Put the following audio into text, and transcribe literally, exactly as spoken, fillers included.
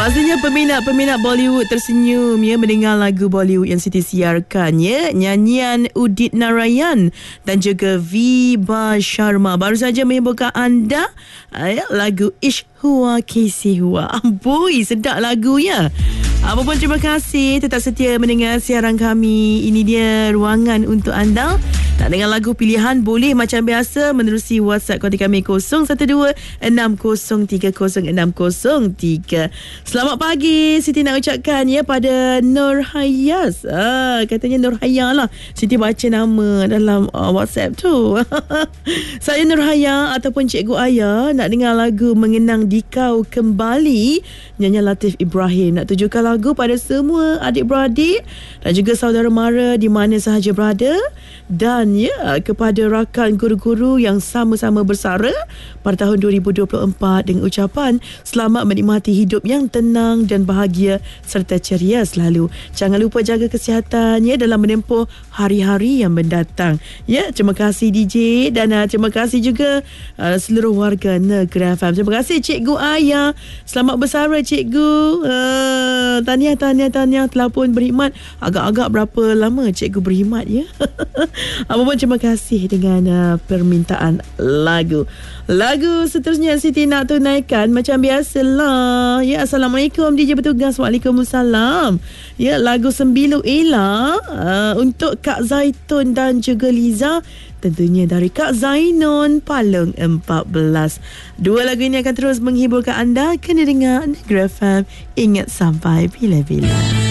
Pastinya peminat-peminat Bollywood tersenyum ya mendengar lagu Bollywood yang Siti siarkan ya. Nyanyian Udit Narayan dan juga Vibha Sharma baru saja menghiburkan anda ya, lagu Ishq Hua Kaisi Hua. Amboi, sedap lagu ya. Apa pun terima kasih tetap setia mendengar siaran kami. Ini dia ruangan untuk anda. Nak dengar lagu pilihan boleh macam biasa menerusi WhatsApp kontak kami kosong satu dua enam kosong tiga kosong enam kosong tiga. Selamat pagi Siti nak ucapkan ya pada Nur Hayas. Ah, katanya Nur Haya lah. Siti baca nama dalam uh, WhatsApp tu. Saya Nur Haya ataupun Cikgu Ayah nak dengar lagu Mengenang Dikau Kembali nyanyian Latif Ibrahim. Nak tujukan lagu pada semua adik-beradik dan juga saudara mara di mana sahaja berada, dan ya kepada rakan guru-guru yang sama-sama bersara pada tahun dua ribu dua puluh empat dengan ucapan selamat menikmati hidup yang tenang dan bahagia serta ceria selalu. Jangan lupa jaga kesihatan ya dalam menempuh hari-hari yang mendatang. Ya, terima kasih D J dan uh, terima kasih juga uh, seluruh warga Negeri F M. Terima kasih Cikgu Ayah. Selamat bersara Cikgu. Uh, tahniah tahniah tahniah telah pun berkhidmat. Agak-agak berapa lama Cikgu berkhidmat ya. Apapun terima kasih dengan uh, permintaan lagu. Lagu seterusnya Siti nak tunaikan macam biasalah. Ya, Assalamualaikum D J bertugas. Waalaikumsalam. Ya, lagu Sembilu Ella uh, untuk Kak Zaitun dan juga Liza. Tentunya dari Kak Zainun Palung empat belas. Dua lagu ini akan terus menghiburkan anda. Kena dengar Negeri F M. Ingat sampai bila-bila.